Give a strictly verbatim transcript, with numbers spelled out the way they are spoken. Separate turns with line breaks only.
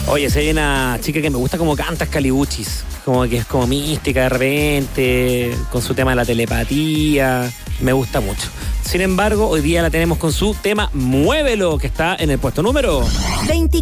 Oye, si hay una chica que me gusta como canta, es Caliuchis. Como que es como mística de repente, con su tema de la telepatía. Me gusta mucho. Sin embargo, hoy día la tenemos con su tema Muévelo, que está en el puesto número
veinticuatro.